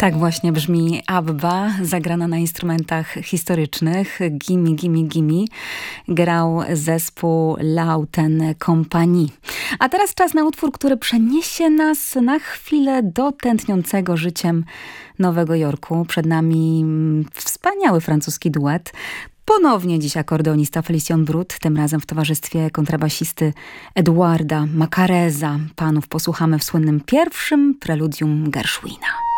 Tak właśnie brzmi ABBA, zagrana na instrumentach historycznych. Gimme, gimme, gimme grał zespół Lauten Compagnie. A teraz czas na utwór, który przeniesie nas na chwilę do tętniącego życiem Nowego Jorku. Przed nami wspaniały francuski duet. Ponownie dziś akordeonista Félicien Brut, tym razem w towarzystwie kontrabasisty Eduarda Macareza. Panów posłuchamy w słynnym pierwszym preludium Gershwina.